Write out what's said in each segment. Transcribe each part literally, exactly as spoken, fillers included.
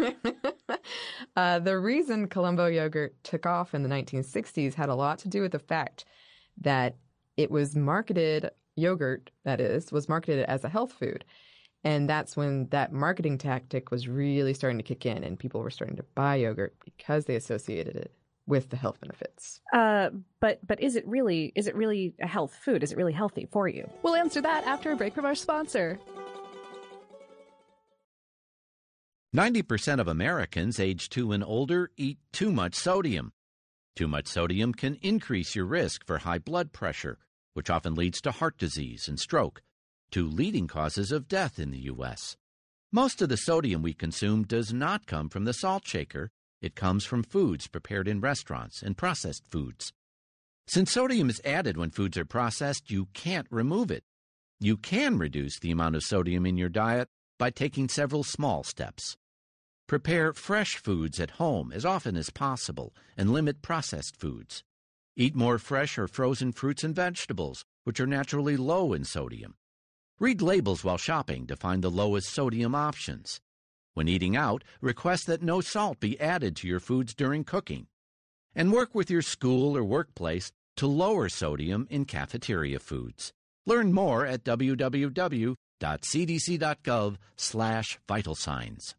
uh, the reason Colombo yogurt took off in the nineteen sixties had a lot to do with the fact that it was marketed, yogurt, that is, was marketed as a health food. And that's when that marketing tactic was really starting to kick in and people were starting to buy yogurt because they associated it with the health benefits. Uh, but but is it really is it really a health food? Is it really healthy for you? We'll answer that after a break from our sponsor. ninety percent of Americans age two and older eat too much sodium. Too much sodium can increase your risk for high blood pressure, which often leads to heart disease and stroke, two leading causes of death in the U S. Most of the sodium we consume does not come from the salt shaker. It comes from foods prepared in restaurants and processed foods. Since sodium is added when foods are processed, you can't remove it. You can reduce the amount of sodium in your diet by taking several small steps. Prepare fresh foods at home as often as possible and limit processed foods. Eat more fresh or frozen fruits and vegetables, which are naturally low in sodium. Read labels while shopping to find the lowest sodium options. When eating out, request that no salt be added to your foods during cooking. And work with your school or workplace to lower sodium in cafeteria foods. Learn more at w w w dot c d c dot gov slash vital signs.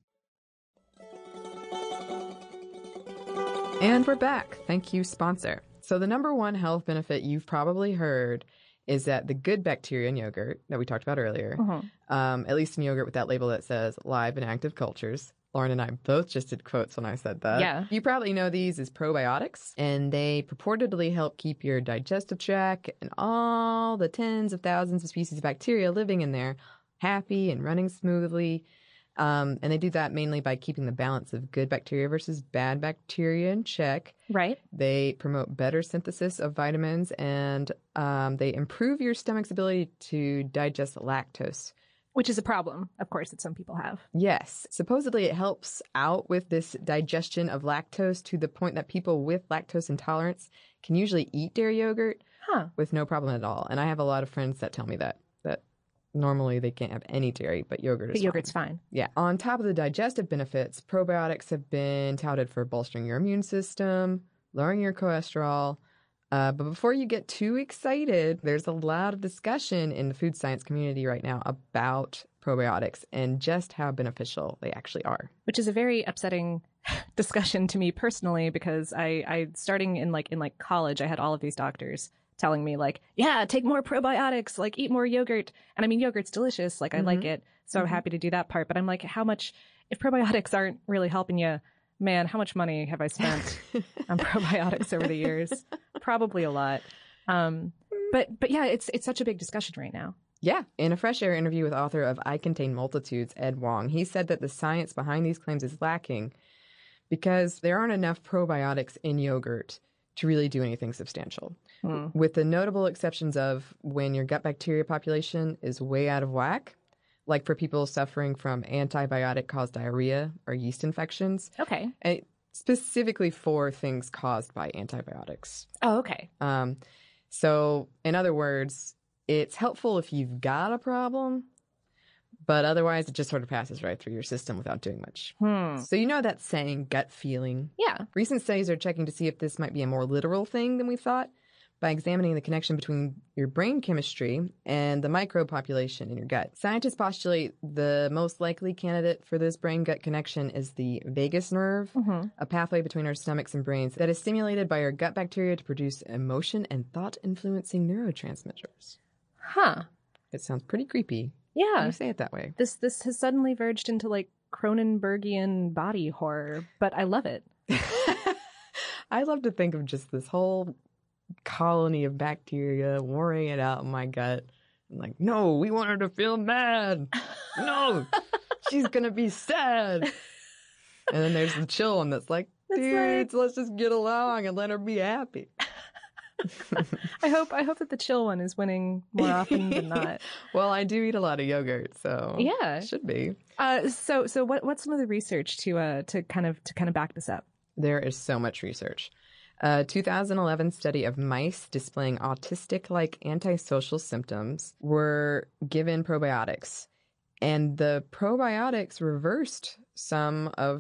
And we're back. Thank you, sponsor. So the number one health benefit you've probably heard is that the good bacteria in yogurt that we talked about earlier, mm-hmm. um, at least in yogurt with that label that says live and active cultures. Lauren and I both just did quotes when I said that. Yeah. You probably know these as probiotics, and they purportedly help keep your digestive tract and all the tens of thousands of species of bacteria living in there happy and running smoothly. Um, and they do that mainly by keeping the balance of good bacteria versus bad bacteria in check. Right. They promote better synthesis of vitamins, and um, they improve your stomach's ability to digest lactose. Which is a problem, of course, that some people have. Yes. Supposedly it helps out with this digestion of lactose to the point that people with lactose intolerance can usually eat dairy yogurt huh. with no problem at all. And I have a lot of friends that tell me that, that normally they can't have any dairy, but yogurt is but yogurt's fine. fine. Yeah. On top of the digestive benefits, probiotics have been touted for bolstering your immune system, lowering your cholesterol. Uh, but before you get too excited, there's a lot of discussion in the food science community right now about probiotics and just how beneficial they actually are. Which is a very upsetting discussion to me personally, because I, I starting in like in like college, I had all of these doctors telling me like, yeah, take more probiotics, like eat more yogurt. And I mean, yogurt's delicious. Like I mm-hmm. like it. So mm-hmm. I'm happy to do that part. But I'm like, how much, if probiotics aren't really helping you, man, how much money have I spent on probiotics over the years? Probably a lot. Um, but but yeah, it's it's such a big discussion right now. Yeah. In a Fresh Air interview with author of I Contain Multitudes, Ed Wong, he said that the science behind these claims is lacking because there aren't enough probiotics in yogurt to really do anything substantial. Mm. With the notable exceptions of when your gut bacteria population is way out of whack, like for people suffering from antibiotic-caused diarrhea or yeast infections. Okay. And specifically for things caused by antibiotics. Oh, okay. Um, so, in other words, it's helpful if you've got a problem, but otherwise it just sort of passes right through your system without doing much. Hmm. So you know that saying, gut feeling? Yeah. Recent studies are checking to see if this might be a more literal thing than we thought by examining the connection between your brain chemistry and the microbe population in your gut. Scientists postulate the most likely candidate for this brain-gut connection is the vagus nerve, mm-hmm. a pathway between our stomachs and brains that is stimulated by our gut bacteria to produce emotion and thought-influencing neurotransmitters. Huh. It sounds pretty creepy. Yeah. When you say it that way. This this has suddenly verged into like Cronenbergian body horror, but I love it. I love to think of just this whole colony of bacteria warring it out in my gut. I'm like, no, we want her to feel mad. No, she's going to be sad. And then there's the chill one that's like, dudes, let's just get along and let her be happy. I hope I hope that the chill one is winning more often than not. Well, I do eat a lot of yogurt, so yeah, it should be. Uh, so so what what's some of the research to uh to kind of to kind of back this up? There is so much research. A two thousand eleven study of mice displaying autistic-like antisocial symptoms were given probiotics, and the probiotics reversed some of